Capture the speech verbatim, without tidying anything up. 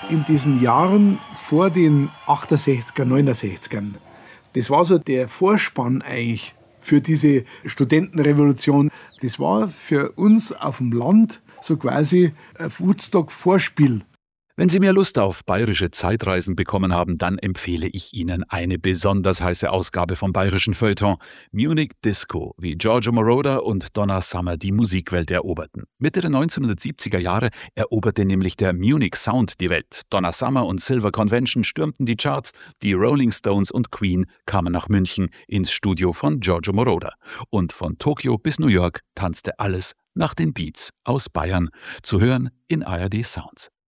in diesen Jahren vor den achtundsechziger, neunundsechzigern. Das war so der Vorspann eigentlich für diese Studentenrevolution. Das war für uns auf dem Land so quasi ein Woodstock-Vorspiel. Wenn Sie mehr Lust auf bayerische Zeitreisen bekommen haben, dann empfehle ich Ihnen eine besonders heiße Ausgabe vom bayerischen Feuilleton. Munich Disco, wie Giorgio Moroder und Donna Summer die Musikwelt eroberten. Mitte der neunzehnhundertsiebziger Jahre eroberte nämlich der Munich Sound die Welt. Donna Summer und Silver Convention stürmten die Charts, die Rolling Stones und Queen kamen nach München ins Studio von Giorgio Moroder. Und von Tokio bis New York tanzte alles nach den Beats aus Bayern. Zu hören in A R D Sounds.